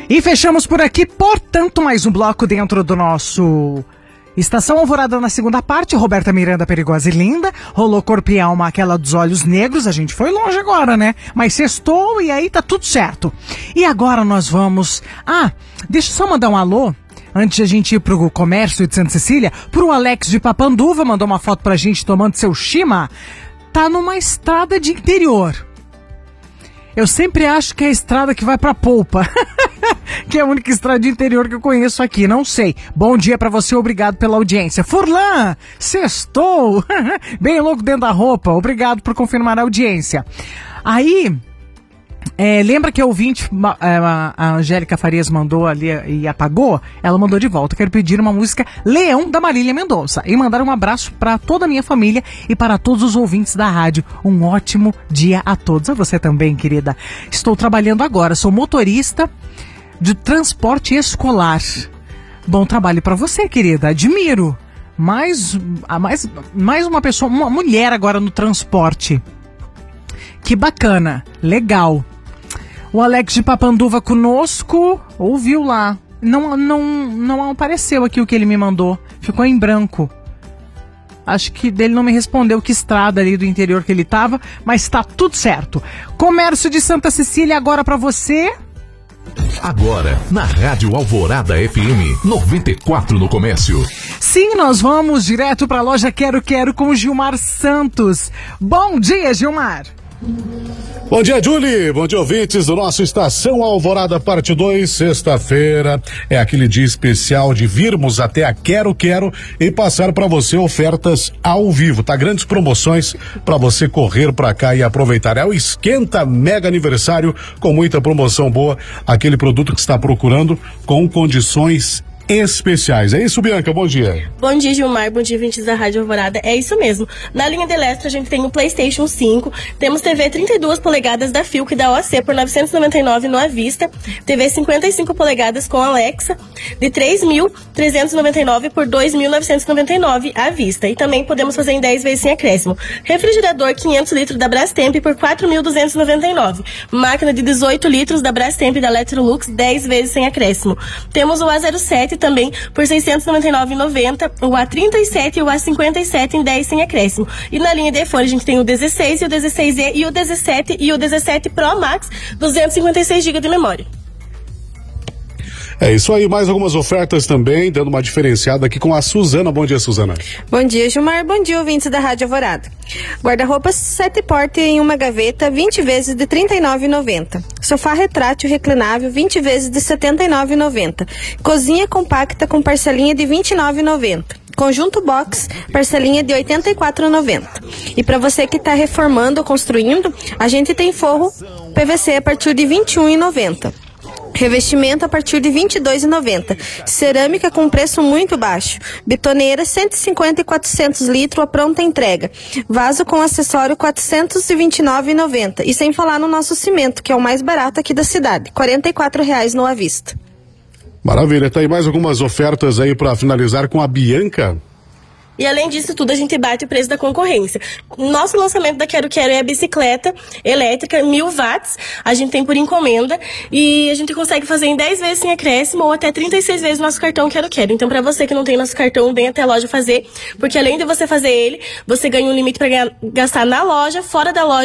E fechamos por aqui, portanto, mais um bloco dentro do nosso Estação Alvorada na segunda parte. Roberta Miranda, Perigosa e Linda. Rolou Corpo e Alma, aquela dos olhos negros. A gente foi longe agora, né? Mas sextou e aí tá tudo certo. E agora nós vamos... deixa eu só mandar um alô. Antes de a gente ir pro comércio de Santa Cecília, pro Alex de Papanduva, mandou uma foto pra gente tomando seu chima. Tá numa estrada de interior. Eu sempre acho que é a estrada que vai pra Polpa. Que é a única estrada de interior que eu conheço aqui, não sei. Bom dia pra você, obrigado pela audiência. Furlan, sextou. Bem louco dentro da roupa, obrigado por confirmar a audiência. Aí... lembra que a ouvinte, a Angélica Farias mandou ali e apagou? Ela mandou de volta. Quero pedir uma música Leão, da Marília Mendonça. E mandar um abraço para toda a minha família e para todos os ouvintes da rádio. Um ótimo dia a todos. A você também, querida. Estou trabalhando agora, sou motorista de transporte escolar. Bom trabalho para você, querida. Admiro. Mais uma pessoa, uma mulher agora no transporte. Que bacana. Legal. O Alex de Papanduva conosco, ouviu lá. Não apareceu aqui o que ele me mandou. Ficou em branco. Acho que dele não me respondeu que estrada ali do interior que ele tava, mas tá tudo certo. Comércio de Santa Cecília agora pra você. Agora, na Rádio Alvorada FM 94 no comércio. Sim, nós vamos direto pra loja Quero com Gilmar Santos. Bom dia, Gilmar. Bom dia, Julie. Bom dia, ouvintes do nosso Estação Alvorada, parte 2, sexta-feira. É aquele dia especial de virmos até a Quero e passar para você ofertas ao vivo, tá? Grandes promoções para você correr para cá e aproveitar. É o Esquenta Mega Aniversário com muita promoção boa, aquele produto que está procurando com condições especiais. É isso, Bianca? Bom dia. Bom dia, Gilmar. Bom dia, ouvintes da Rádio Alvorada. É isso mesmo. Na linha de Eletro, a gente tem o PlayStation 5, temos TV 32 polegadas da Philco e da OAC por R$ 999 no à vista, TV 55 polegadas com Alexa de R$ 3.399 por R$ 2.999 à vista. E também podemos fazer em 10 vezes sem acréscimo. Refrigerador 500 litros da Brastemp por R$ 4.299. Máquina de 18 litros da Brastemp da Electrolux, 10 vezes sem acréscimo. Temos o A07 também por R$ 699,90, o A37 e o A57 em 10 sem acréscimo. E na linha de fora a gente tem o 16 e o 16E e o 17 e o 17 Pro Max, 256 GB de memória. É isso aí, mais algumas ofertas também, dando uma diferenciada aqui com a Suzana. Bom dia, Suzana. Bom dia, Gilmar. Bom dia, ouvintes da Rádio Alvorada. Guarda-roupas 7 portas em uma gaveta, 20 vezes de R$ 39,90. Sofá retrátil reclinável, 20 vezes de R$ 79,90. Cozinha compacta com parcelinha de R$ 29,90. Conjunto box, parcelinha de R$ 84,90. E para você que está reformando ou construindo, a gente tem forro PVC a partir de R$ 21,90. Revestimento a partir de R$ 22,90. Cerâmica com preço muito baixo. Betoneira 150 e 400 litros a pronta entrega. Vaso com acessório R$ 429,90. E sem falar no nosso cimento, que é o mais barato aqui da cidade. R$ 44,00 no à vista. Maravilha. Tá aí mais algumas ofertas aí para finalizar com a Bianca. E além disso tudo, a gente bate o preço da concorrência. Nosso lançamento da Quero é a bicicleta elétrica 1000 watts. A gente tem por encomenda e a gente consegue fazer em 10 vezes sem acréscimo ou até 36 vezes nosso cartão Quero. Então, para você que não tem nosso cartão, vem até a loja fazer, porque além de você fazer ele, você ganha um limite para gastar na loja, fora da loja